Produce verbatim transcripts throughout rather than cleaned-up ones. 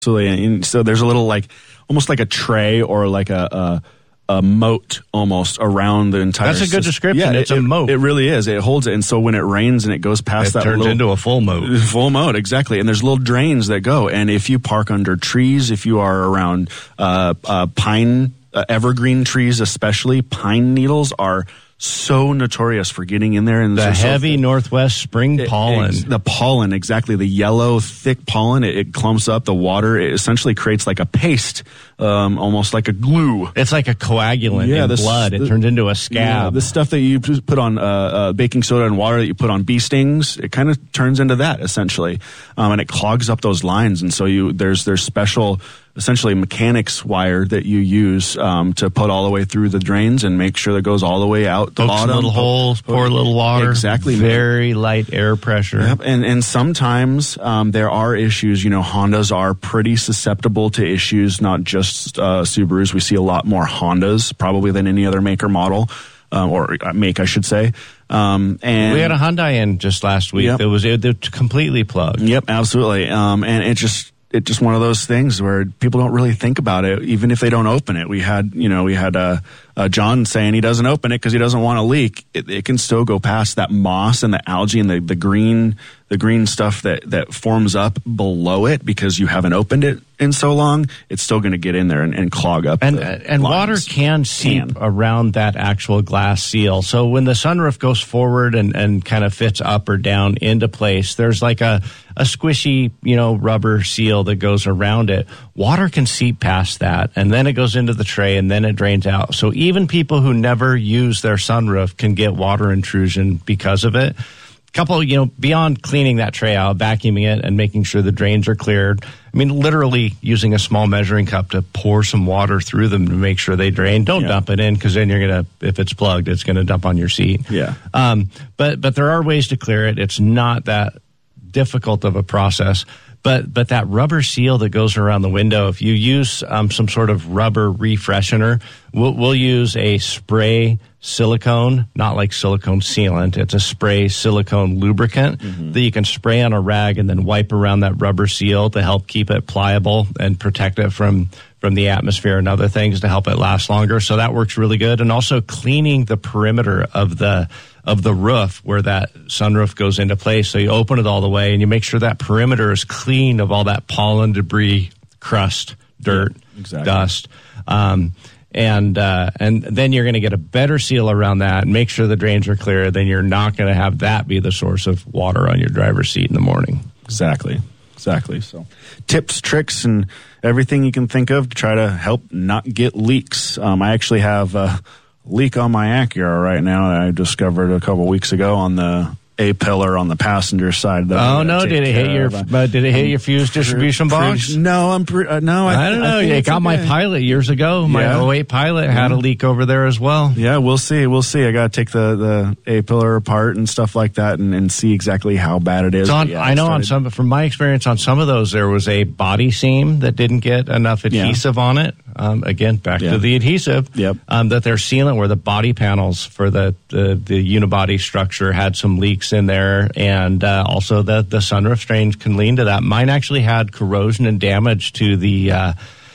So, and so there's a little like almost like a tray or like a a, a moat almost around the entire. That's a good system. description. Yeah, it's it, a moat. It really is. It holds it, and so when it rains and it goes past it that, turns little, into a full moat. Full moat, exactly. And there's little drains that go. And if you park under trees, if you are around uh, uh, pine, uh, evergreen trees, especially pine needles are so notorious for getting in there. And the heavy so northwest spring it, pollen. It, the pollen, exactly. The yellow, thick pollen, it, it clumps up the water. It essentially creates like a paste, um, almost like a glue. It's like a coagulant yeah, in this, blood. It the, turns into a scab. Yeah, the stuff that you put on uh, uh, baking soda and water that you put on bee stings, it kind of turns into that, essentially. Um, and it clogs up those lines. And so you there's there's special essentially mechanics wire that you use um, to put all the way through the drains and make sure that goes all the way out the Pokes bottom. little holes, pour a little water. Exactly. Very light air pressure. Yep. And and sometimes um, there are issues. You know, Hondas are pretty susceptible to issues, not just uh, Subarus. We see a lot more Hondas probably than any other make or model, um, or make, I should say. Um, and we had a Hyundai in just last week. Yep. That was it, it completely plugged. Yep, absolutely. Um, and it just it's just one of those things where people don't really think about it, even if they don't open it. We had, you know, we had uh, uh, John saying he doesn't open it because he doesn't want to leak. It, it can still go past that moss and the algae and the, the green, the green stuff that, that forms up below it because you haven't opened it in so long. It's still going to get in there and, and clog up. And the and lines. water can seep Can. around that actual glass seal. So when the sunroof goes forward and, and kind of fits up or down into place, there's like a, a squishy, you know, rubber seal that goes around it. Water can seep past that, and then it goes into the tray, and then it drains out. So even people who never use their sunroof can get water intrusion because of it. Couple, you know, beyond cleaning that tray out, vacuuming it, and making sure the drains are cleared. I mean, literally using a small measuring cup to pour some water through them to make sure they drain. Don't yeah. dump it in, because then you're gonna, if it's plugged, it's gonna dump on your seat. Yeah. Um. But but there are ways to clear it. It's not that difficult of a process. But but that rubber seal that goes around the window, if you use um, some sort of rubber refreshener, we'll, we'll use a spray silicone, not like silicone sealant. It's a spray silicone lubricant mm-hmm. that you can spray on a rag and then wipe around that rubber seal to help keep it pliable and protect it from, from the atmosphere and other things to help it last longer. So that works really good. And also cleaning the perimeter of the of the roof where that sunroof goes into place. So you open it all the way and you make sure that perimeter is clean of all that pollen, debris, crust, dirt, yeah, exactly. dust. Um, and uh, and then you're going to get a better seal around that and make sure the drains are clear. Then you're not going to have that be the source of water on your driver's seat in the morning. Exactly. Exactly. So tips, tricks, and everything you can think of to try to help not get leaks. Um, I actually have a leak on my Acura right now that I discovered a couple weeks ago on the A-pillar on the passenger side. That oh no! Did it hit your? Uh, did it hit your fuse distribution pretty, box? Pretty, no, I'm pre- uh, no. I, I don't know. I It got okay. my Pilot years ago. My yeah. oh eight Pilot had yeah. a leak over there as well. Yeah, we'll see. We'll see. I got to take the the A-pillar apart and stuff like that, and, and see exactly how bad it is. So on, yeah, I know started, on some, from my experience on some of those, there was a body seam that didn't get enough adhesive yeah. on it. Um, again, back yeah. to the adhesive. Yep. Um, that they're sealant where the body panels for the the, the unibody structure had some leaks in there, and uh, also the the sunroof drains can lean to that. Mine actually had corrosion and damage to the. Uh,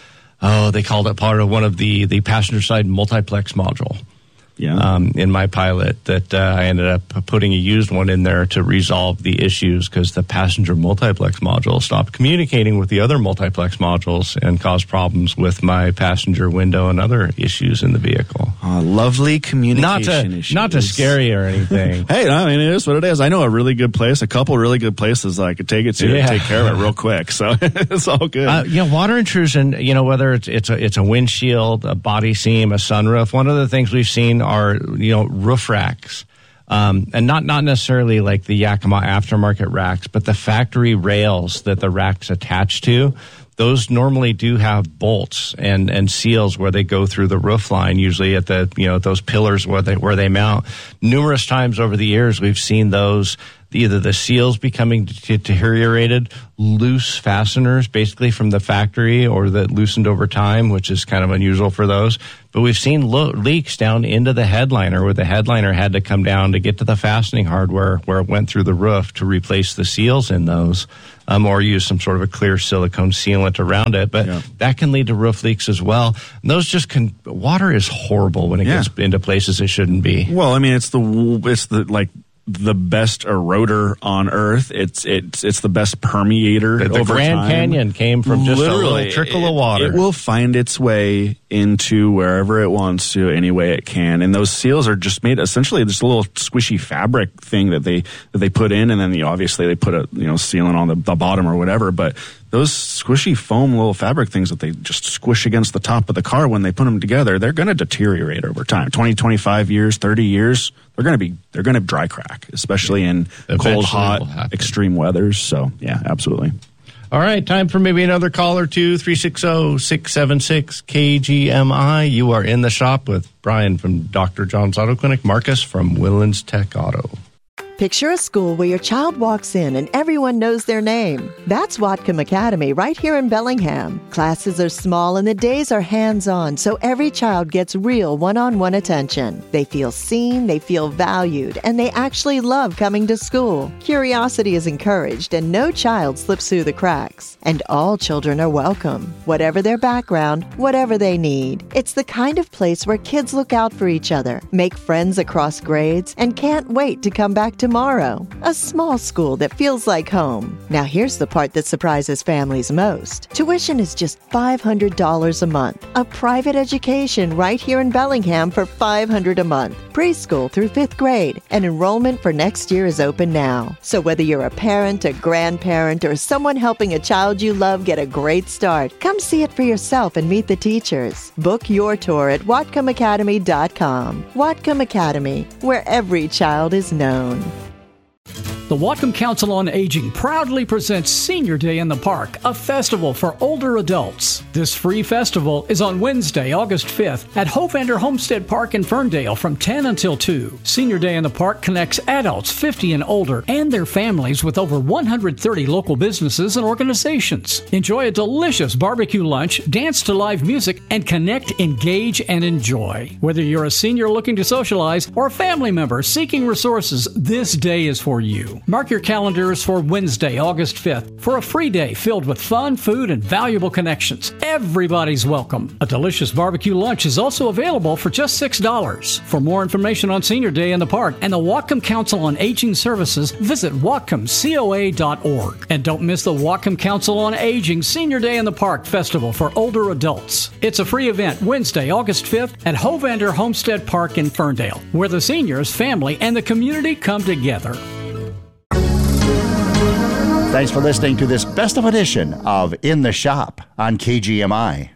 oh, they called it part of one of the the passenger side multiplex module. Yeah. Um, in my Pilot, that uh, I ended up putting a used one in there to resolve the issues because the passenger multiplex module stopped communicating with the other multiplex modules and caused problems with my passenger window and other issues in the vehicle. Uh, lovely communication not to, issues. Not to scare you or anything. Hey, I mean, it is what it is. I know a really good place, a couple really good places that I could take it to yeah. and take care of it real quick. So it's all good. Uh, you know, water intrusion, you know, whether it's, it's, a, it's a windshield, a body seam, a sunroof, one of the things we've seen are, you know, roof racks. Um, and not, not necessarily like the Yakima aftermarket racks, but the factory rails that the rack's attached to. Those normally do have bolts and, and seals where they go through the roof line, usually at the, you know, those pillars where they, where they mount. Numerous times over the years, we've seen those, either the seals becoming deteriorated, loose fasteners basically from the factory, or that loosened over time, which is kind of unusual for those. But we've seen lo- leaks down into the headliner, where the headliner had to come down to get to the fastening hardware where it went through the roof to replace the seals in those. um, or use some sort of a clear silicone sealant around it. But yeah. that can lead to roof leaks as well. And those just can, water is horrible when it yeah. gets into places it shouldn't be. Well, I mean, it's the, it's the, like, the best eroder on earth. It's it's it's the best permeator. The, the over Grand time. Canyon came from just Literally, a little trickle it, of water. It will find its way into wherever it wants to, any way it can. And those seals are just made essentially just a little squishy fabric thing that they that they put in, and then you know, obviously they put a you know sealant on the, the bottom or whatever. But those squishy foam little fabric things that they just squish against the top of the car, when they put them together, they're going to deteriorate over time. twenty, twenty-five years, thirty years, they're going to be they're going to dry crack, especially in Eventually cold, hot, extreme weathers. So yeah, absolutely. All right, time for maybe another call or two. three six zero, six seven six, K G M I. You are in the shop with Brian from Doctor John's Auto Clinic, Marcus from Willens Tech Auto. Picture a school where your child walks in and everyone knows their name. That's Whatcom Academy right here in Bellingham. Classes are small and the days are hands-on, so every child gets real one-on-one attention. They feel seen, they feel valued, and they actually love coming to school. Curiosity is encouraged and no child slips through the cracks. And all children are welcome, whatever their background, whatever they need. It's the kind of place where kids look out for each other, make friends across grades, and can't wait to come back to tomorrow. A small school that feels like home. Now here's the part that surprises families most. Tuition is just five hundred dollars a month. A private education right here in Bellingham for five hundred dollars a month. Preschool through fifth grade. And enrollment for next year is open now. So whether you're a parent, a grandparent, or someone helping a child you love get a great start, come see it for yourself and meet the teachers. Book your tour at Whatcom Academy dot com. Whatcom Academy, where every child is known. The Whatcom Council on Aging proudly presents Senior Day in the Park, a festival for older adults. This free festival is on Wednesday, August fifth at Hovander Homestead Park in Ferndale from ten until two. Senior Day in the Park connects adults fifty and older and their families with over one hundred thirty local businesses and organizations. Enjoy a delicious barbecue lunch, dance to live music, and connect, engage, and enjoy. Whether you're a senior looking to socialize or a family member seeking resources, this day is for you. Mark your calendars for Wednesday, August fifth for a free day filled with fun, food, and valuable connections. Everybody's welcome. A delicious barbecue lunch is also available for just six dollars. For more information on Senior Day in the Park and the Whatcom Council on Aging Services, visit Whatcom coa dot org. And don't miss the Whatcom Council on Aging Senior Day in the Park Festival for older adults. It's a free event Wednesday, August fifth at Hovander Homestead Park in Ferndale, where the seniors, family, and the community come together. Thanks for listening to this best of edition of In the Shop on K G M I.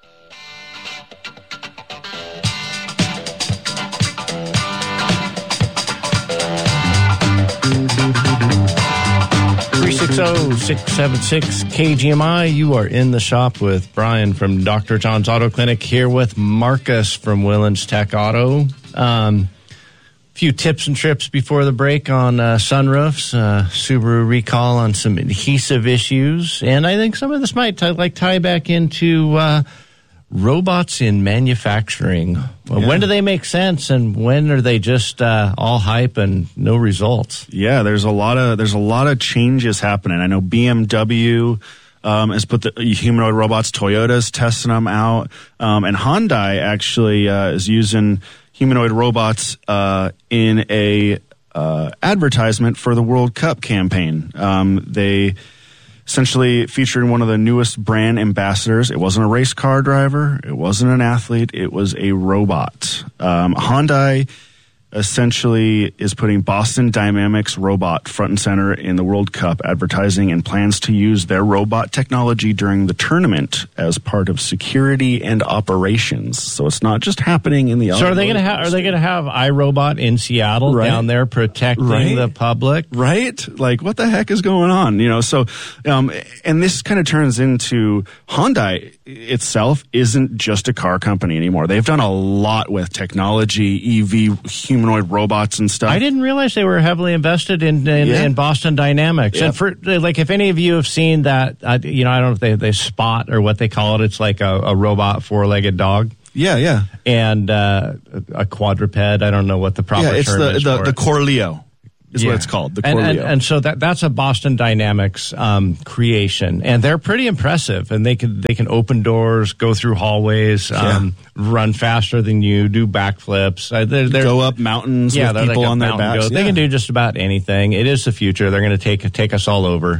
three six zero, six seven six, K G M I. You are in the shop with Brian from Doctor John's Auto Clinic, here with Marcus from Willens Tech Auto. Um, few tips and trips before the break on uh, sunroofs, uh, Subaru recall on some adhesive issues, and I think some of this might t- like tie back into uh, robots in manufacturing. Well, yeah. When do they make sense, and when are they just uh, all hype and no results? Yeah, there's a lot of there's a lot of changes happening. I know B M W um, has put the humanoid robots. Toyota's testing them out, um, and Hyundai actually uh, is using humanoid robots uh, in a uh, advertisement for the World Cup campaign. Um, they essentially featured one of the newest brand ambassadors. It wasn't a race car driver. It wasn't an athlete. It was a robot. Um, Hyundai essentially is putting Boston Dynamics robot front and center in the World Cup advertising, and plans to use their robot technology during the tournament as part of security and operations. So it's not just happening in the. So are they going to have? Are they going to have iRobot in Seattle right. down there protecting right. the public? Right? Like, what the heck is going on? You know. So, um, and this kind of turns into Hyundai itself isn't just a car company anymore. They've done a lot with technology, E V, humanoid robots and stuff. I didn't realize they were heavily invested in in, yeah. in Boston Dynamics. Yeah. And for like, if any of you have seen that, uh, you know, I don't know if they they Spot or what they call it. It's like a, a robot four-legged dog. Yeah, yeah, and uh, a quadruped. I don't know what the proper yeah, it's term the, is the, for the it. Corleo. is yeah. what it's called, the and, Core and, Leo. and so that that's a Boston Dynamics um, creation, and they're pretty impressive. And they can they can open doors, go through hallways, um, yeah. run faster than you, do backflips, uh, they're, they're, go up mountains yeah, with people like on their backs. Yeah. They can do just about anything. It is the future. They're going to take take us all over.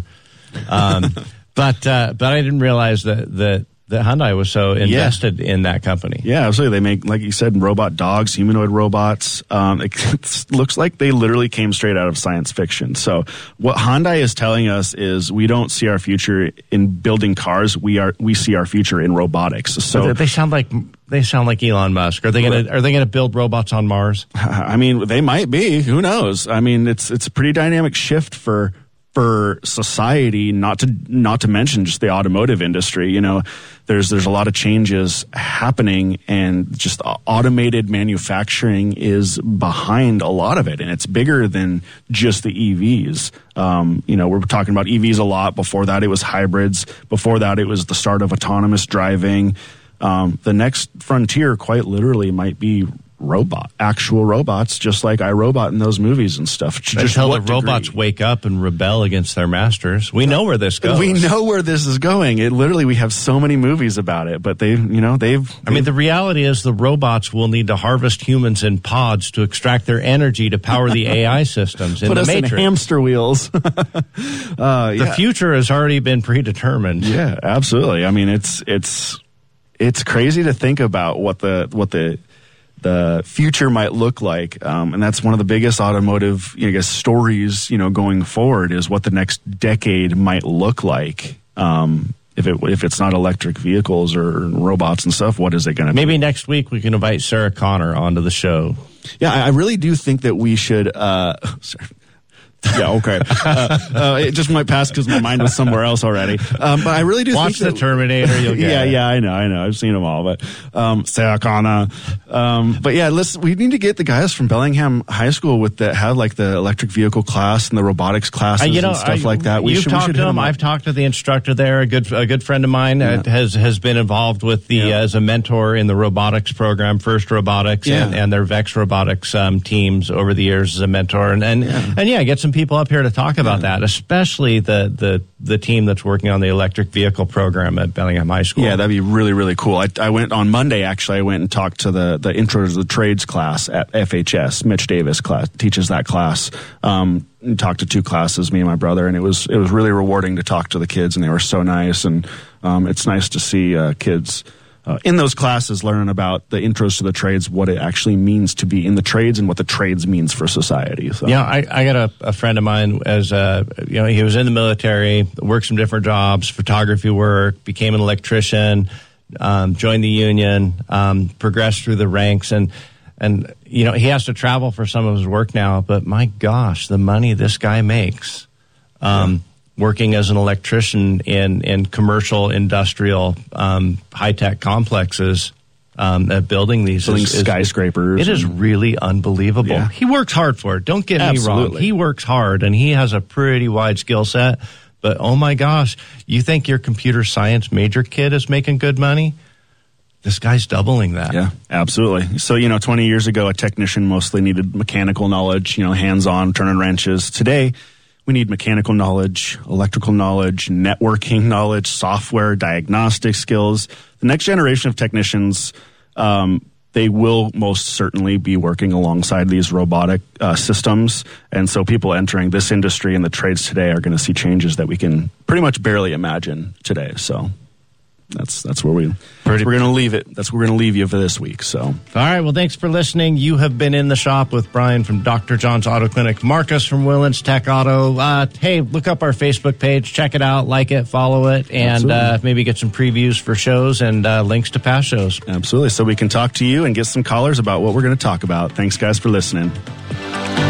Um, but uh, but I didn't realize that that. that Hyundai was so invested yeah. in that company. Yeah, absolutely. They make, like you said, robot dogs, humanoid robots. Um, it looks like they literally came straight out of science fiction. So what Hyundai is telling us is we don't see our future in building cars. We are we see our future in robotics. So they sound like they sound like Elon Musk. Are they going to are they going to build robots on Mars? I mean, they might be. Who knows? I mean, it's it's a pretty dynamic shift for. for society, not to not to mention just the automotive industry. You know, there's there's a lot of changes happening, and just automated manufacturing is behind a lot of it, and it's bigger than just the E Vs. Um, you know, we're talking about E Vs a lot. Before that, it was hybrids. Before that, it was the start of autonomous driving. Um, the next frontier, quite literally, might be robot, actual robots, just like iRobot in those movies and stuff. Just Until the robots degree? wake up and rebel against their masters. We know where this goes. We know where this is going. It literally, we have so many movies about it, but they, you know, they've. I mean, the reality is the robots will need to harvest humans in pods to extract their energy to power the A I systems in Put the us Matrix. In hamster wheels. uh, yeah. The future has already been predetermined. Yeah, absolutely. I mean, it's it's it's crazy to think about what the what the. the future might look like, um, and that's one of the biggest automotive, I guess, stories, you know, going forward is what the next decade might look like. Um, if it if it's not electric vehicles or robots and stuff, what is it going to be? Maybe next week we can invite Sarah Connor onto the show. Yeah, I really do think that we should. Uh, sorry. Yeah, okay. Uh, uh, it just might pass because my mind was somewhere else already. Um, but I really do Watch think the that, Terminator. You'll get yeah, it. yeah, I know, I know. I've seen them all. But um, Sarah Connor. Um, but yeah, let's. We need to get the guys from Bellingham High School with that have like the electric vehicle class and the robotics classes uh, you know, and stuff I, like that. We you've should, talked we should to them. I've talked to the instructor there. A good a good friend of mine yeah. has has been involved with the yeah. uh, as a mentor in the robotics program, First Robotics, yeah. and, and their Vex Robotics um, teams over the years as a mentor. And and yeah, and yeah get some people up here to talk about that, especially the, the the team that's working on the electric vehicle program at Bellingham High School. Yeah, that'd be really, really cool. I, I went on Monday, actually, I went and talked to the, the Intro to the Trades class at F H S. Mitch Davis class, teaches that class. Um, talked to two classes, me and my brother, and it was it was really rewarding to talk to the kids, and they were so nice, and um, it's nice to see uh, kids Uh, in those classes, learning about the intros to the trades, what it actually means to be in the trades and what the trades means for society. So. Yeah, I, I got a, a friend of mine as a, you know, he was in the military, worked some different jobs, photography work, became an electrician, um, joined the union, um, progressed through the ranks, and and you know he has to travel for some of his work now. But my gosh, the money this guy makes. Um, yeah. Working as an electrician in, in commercial, industrial, um, high-tech complexes, um, uh, building these. Building is, skyscrapers. Is, it is really unbelievable. Yeah. He works hard for it. Don't get Absolutely. me wrong. He works hard, and he has a pretty wide skill set. But, oh, my gosh, you think your computer science major kid is making good money? This guy's doubling that. Yeah, absolutely. So, you know, twenty years ago, a technician mostly needed mechanical knowledge, you know, hands-on, turning wrenches. Today, we need mechanical knowledge, electrical knowledge, networking knowledge, software, diagnostic skills. The next generation of technicians, um, they will most certainly be working alongside these robotic uh, systems. And so people entering this industry and the trades today are going to see changes that we can pretty much barely imagine today. So that's that's where we we're going to leave it. That's where we're going to leave you for this week. So, all right. Well, thanks for listening. You have been in the shop with Brian from Doctor John's Auto Clinic, Marcus from Willens Tech Auto. Uh, hey, look up our Facebook page, check it out, like it, follow it, and uh, maybe get some previews for shows and uh, links to past shows. Absolutely. So we can talk to you and get some callers about what we're going to talk about. Thanks, guys, for listening.